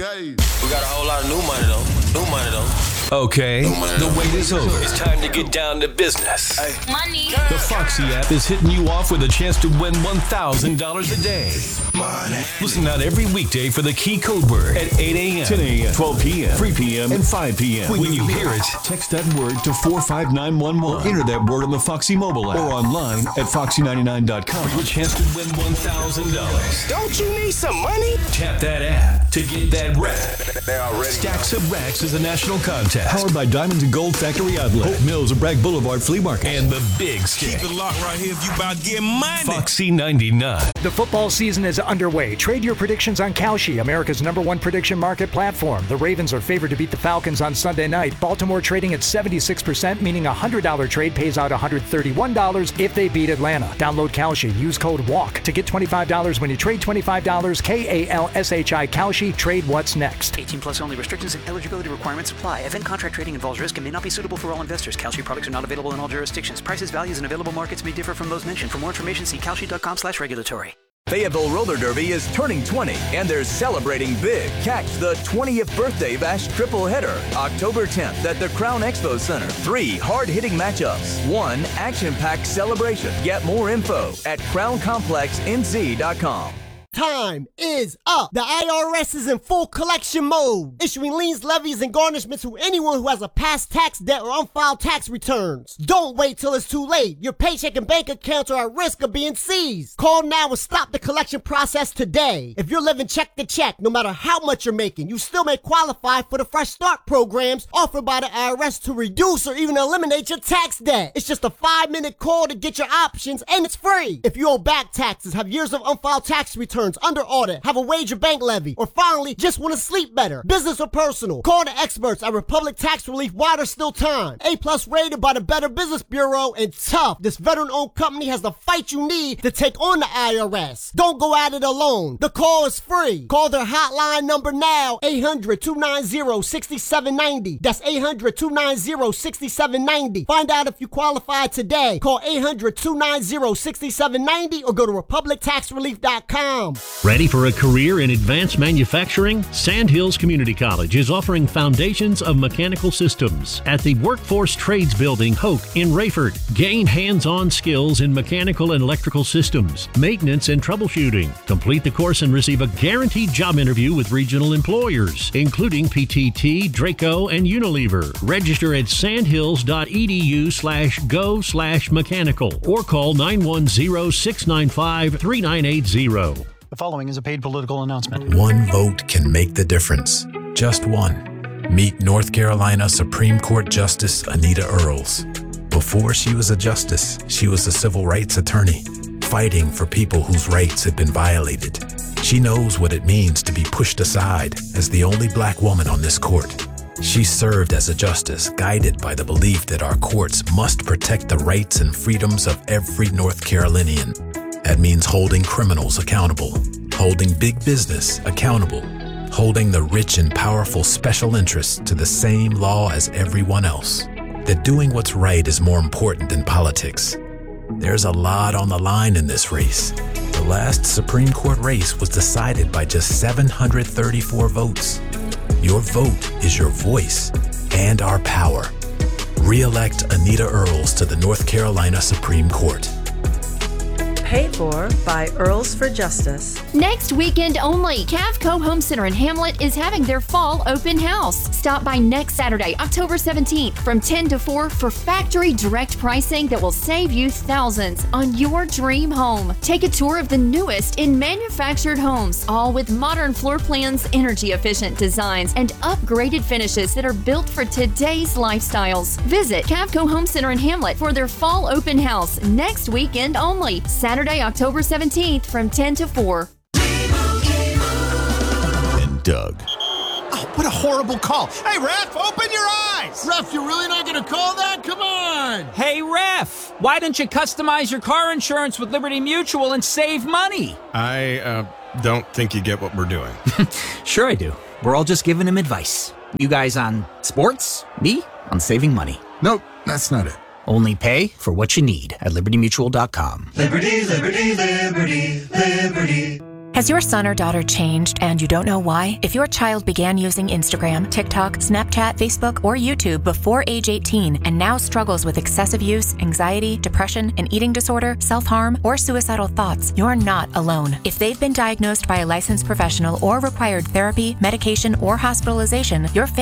days. We got a whole lot of new money though. Okay, the wait is over. It's time to get down to business. Money. The Foxy app is hitting you off with a chance to win $1,000 a day. Money. Listen out every weekday for the key code word at 8 a.m., 10 a.m., 12 p.m., 3 p.m., and 5 p.m. When you hear it, text that word to 45911 or enter that word on the Foxy mobile app or online at foxy99.com for your chance to win $1,000. Don't you need some money? Tap that app to get that rack. They already Stacks of Racks is a national contest powered by Diamonds and Gold Factory Outlet, Hope Mills of Bragg Boulevard Flea Market, and the Big Stick. Keep it locked right here if you about to get money. Foxy 99. The football season is underway. Trade your predictions on Kalshi, America's #1 prediction market platform. The Ravens are favored to beat the Falcons on Sunday night. Baltimore trading at 76%, meaning a $100 trade pays out $131 if they beat Atlanta. Download Kalshi. Use code WALK to get $25 when you trade $25. KALSHI Kalshi. Trade what's next. 18 plus only. Restrictions and eligibility requirements apply. Event contract trading involves risk and may not be suitable for all investors. Kalshi products are not available in all jurisdictions. Prices, values, and available markets may differ from those mentioned. For more information, see kalshi.com/regulatory. Fayetteville Roller Derby is turning 20, and they're celebrating big. Catch the 20th Birthday Bash triple header, October 10th at the Crown Expo Center. 3 hard-hitting matchups, 1 action-packed celebration. Get more info at crowncomplexnz.com. Time is up. The IRS is in full collection mode, issuing liens, levies, and garnishments to anyone who has a past tax debt or unfiled tax returns. Don't wait till it's too late. Your paycheck and bank accounts are at risk of being seized. Call now and stop the collection process today. If you're living check to check, no matter how much you're making, you still may qualify for the Fresh Start programs offered by the IRS to reduce or even eliminate your tax debt. It's just a 5-minute call to get your options, and it's free. If you owe back taxes, have years of unfiled tax returns, under audit, have a wage or bank levy, or finally just want to sleep better, business or personal, call the experts at Republic Tax Relief while there's still time. A+ rated by the Better Business Bureau, and tough. This veteran-owned company has the fight you need to take on the IRS. Don't go at it alone. The call is free. Call their hotline number now, 800-290-6790. That's 800-290-6790. Find out if you qualify today. Call 800-290-6790 or go to republictaxrelief.com. Ready for a career in advanced manufacturing? Sandhills Community College is offering Foundations of Mechanical Systems at the Workforce Trades Building, Hoke in Rayford. Gain hands-on skills in mechanical and electrical systems, maintenance, and troubleshooting. Complete the course and receive a guaranteed job interview with regional employers, including PTT, Draco, and Unilever. Register at sandhills.edu/go/mechanical or call 910-695-3980. The following is a paid political announcement. One vote can make the difference. Just one. Meet North Carolina Supreme Court Justice Anita Earls. Before she was a justice, she was a civil rights attorney, fighting for people whose rights had been violated. She knows what it means to be pushed aside as the only black woman on this court. She served as a justice, guided by the belief that our courts must protect the rights and freedoms of every North Carolinian. That means holding criminals accountable, holding big business accountable, holding the rich and powerful special interests to the same law as everyone else. That doing what's right is more important than politics. There's a lot on the line in this race. The last Supreme Court race was decided by just 734 votes. Your vote is your voice and our power. Re-elect Anita Earls to the North Carolina Supreme Court. Paid for by Earls for Justice. Next weekend only, Cavco Home Center in Hamlet is having their fall open house. Stop by next Saturday, October 17th from 10 to 4 for factory direct pricing that will save you thousands on your dream home. Take a tour of the newest in manufactured homes, all with modern floor plans, energy efficient designs, and upgraded finishes that are built for today's lifestyles. Visit Cavco Home Center in Hamlet for their fall open house next weekend only, Saturday, October 17th from 10 to 4. And Doug. Oh, what a horrible call. Hey, ref, open your eyes. Ref, you're really not going to call that? Come on. Hey, ref, why don't you customize your car insurance with Liberty Mutual and save money? I don't think you get what we're doing. Sure I do. We're all just giving him advice. You guys on sports, me on saving money. Nope, that's not it. Only pay for what you need at libertymutual.com. Liberty, liberty, liberty, liberty. Has your son or daughter changed and you don't know why? If your child began using Instagram, TikTok, Snapchat, Facebook, or YouTube before age 18 and now struggles with excessive use, anxiety, depression, an eating disorder, self-harm, or suicidal thoughts, you're not alone. If they've been diagnosed by a licensed professional or required therapy, medication, or hospitalization, your